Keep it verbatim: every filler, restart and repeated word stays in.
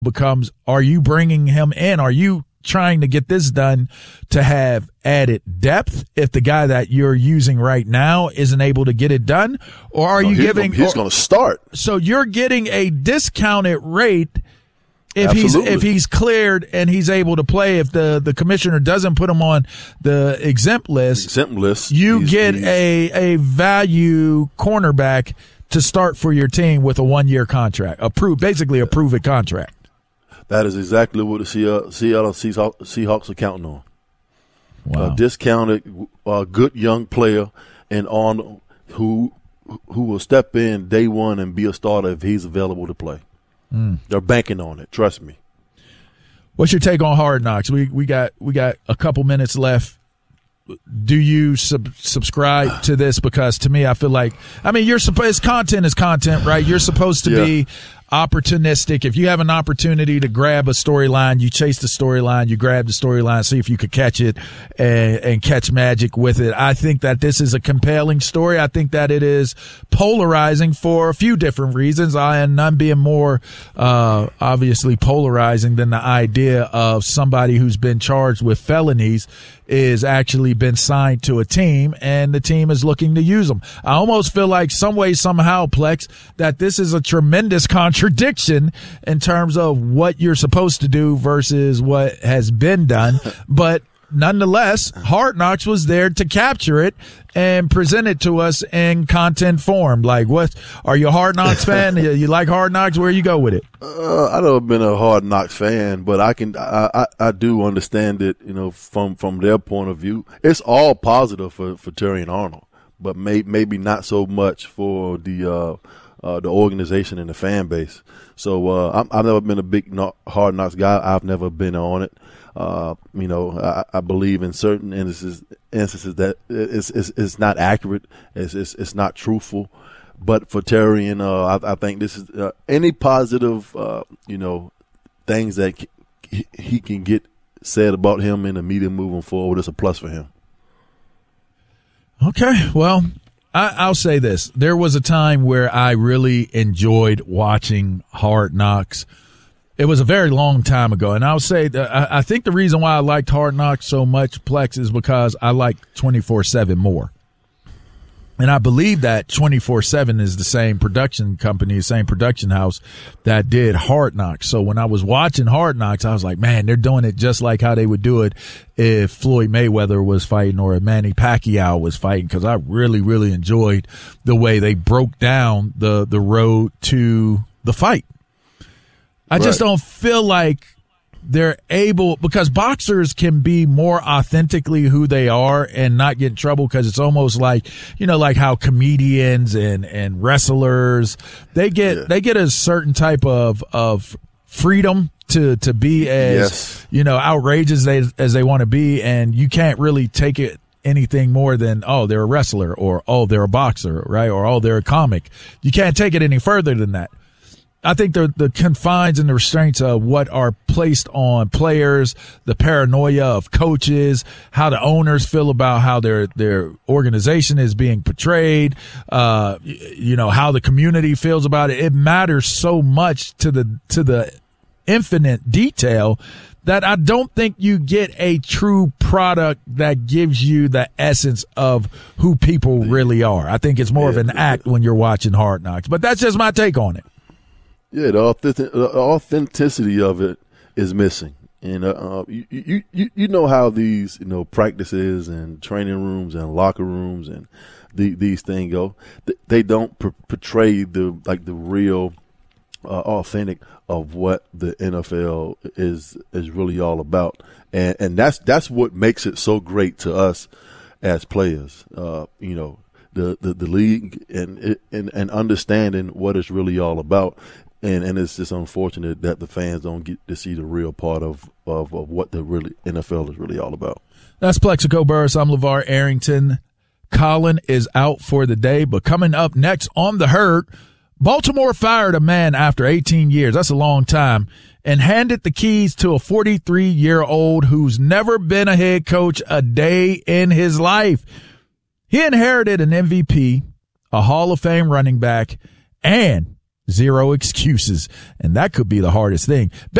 becomes, are you bringing him in? Are you trying to get this done to have added depth if the guy that you're using right now isn't able to get it done? Or are no, you he's giving gonna, he's going to start? So you're getting a discounted rate if Absolutely. he's if he's cleared and he's able to play. If the, the commissioner doesn't put him on the exempt list, exempt list, you he's, get he's, a a value cornerback to start for your team with a one year contract, a prove basically a prove it contract. That is exactly what the Seattle Seahawks are counting on. Wow. A discounted, uh, good young player, and on who who will step in day one and be a starter if he's available to play. Mm. They're banking on it. Trust me. What's your take on Hard Knocks? We we got we got a couple minutes left. Do you sub- subscribe to this? Because to me, I feel like, I mean, you're supposed, content is content, right? You're supposed to yeah. be opportunistic. If you have an opportunity to grab a storyline, you chase the storyline, you grab the storyline, see if you could catch it and, and catch magic with it. I think that this is a compelling story. I think that it is polarizing for a few different reasons. I and none being more, uh, obviously polarizing than the idea of somebody who's been charged with felonies is actually been signed to a team and the team is looking to use them. I almost feel like some way, somehow, Plex, that this is a tremendous contradiction in terms of what you're supposed to do versus what has been done. But nonetheless, Hard Knocks was there to capture it and present it to us in content form. Like, what are you a Hard Knocks fan? you, you like Hard Knocks? Where you go with it? Uh, I don't have been a Hard Knocks fan, but I can, I, I, I do understand it, you know, from, from their point of view. It's all positive for, for Terrion Arnold, but may, maybe not so much for the, uh, uh, the organization and the fan base. So, uh, I'm, I've never been a big Hard Knocks guy. I've never been on it. Uh, you know, I, I believe in certain instances, instances that it's, it's, it's not accurate. It's, it's, it's not truthful. But for Terrion, uh, I, I think this is uh, any positive, uh, you know, things that he, he can get said about him in the media moving forward is a plus for him. Okay, well, I, I'll say this. There was a time where I really enjoyed watching Hard Knocks. It was a very long time ago, and I'll say that I, I think the reason why I liked Hard Knocks so much, Plex, is because I like twenty-four seven more. And I believe that twenty-four seven is the same production company, the same production house that did Hard Knocks. So when I was watching Hard Knocks, I was like, man, they're doing it just like how they would do it if Floyd Mayweather was fighting or if Manny Pacquiao was fighting, because I really, really enjoyed the way they broke down the, the road to the fight. I right. just don't feel like they're able, because boxers can be more authentically who they are and not get in trouble, because it's almost like, you know, like how comedians and, and wrestlers, they get, yeah. they get a certain type of, of freedom to, to be as, yes. you know, outrageous as, as they want to be. And you can't really take it anything more than, oh, they're a wrestler, or, oh, they're a boxer, right? Or, oh, they're a comic. You can't take it any further than that. I think the the confines and the restraints of what are placed on players, the paranoia of coaches, how the owners feel about how their their organization is being portrayed, uh, you know, how the community feels about it. It matters so much to the to the infinite detail that I don't think you get a true product that gives you the essence of who people really are. I think it's more of an act when you're watching Hard Knocks, but that's just my take on it. Yeah, the, authentic, the authenticity of it is missing, and uh, you, you you you know how these you know practices and training rooms and locker rooms and the, these things go. They don't p- portray the like the real, uh, authentic of what the N F L is is really all about, and and that's that's what makes it so great to us as players. Uh, you know, the, the, the league and and and understanding what it's really all about. And and it's just unfortunate that the fans don't get to see the real part of, of, of what the really N F L is really all about. That's Plexico Burris. I'm LeVar Arrington. Colin is out for the day, but coming up next on The Herd, Baltimore fired a man after eighteen years. That's a long time. And handed the keys to a forty-three-year-old who's never been a head coach a day in his life. He inherited an M V P, a Hall of Fame running back, and zero excuses. And that could be the hardest thing.